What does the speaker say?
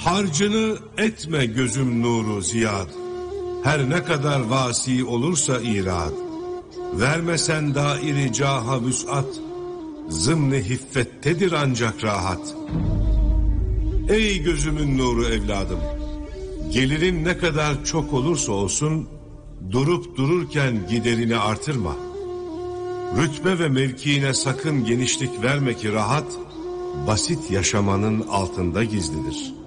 Harcını etme gözüm nuru ziyad, her ne kadar vasi olursa irad. Vermesen dairi caha vüs'at, zımn-ı hiffettedir ancak rahat. Ey gözümün nuru evladım, gelirin ne kadar çok olursa olsun, durup dururken giderini artırma. Rütbe ve mevkiine sakın genişlik verme ki rahat, basit yaşamanın altında gizlidir.